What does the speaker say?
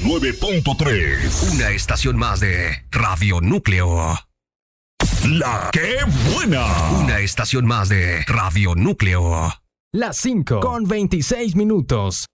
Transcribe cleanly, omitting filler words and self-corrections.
89.3. Una estación más de Radio Núcleo. La que buena. Una estación más de Radio Núcleo. Las 5 con 26 minutos.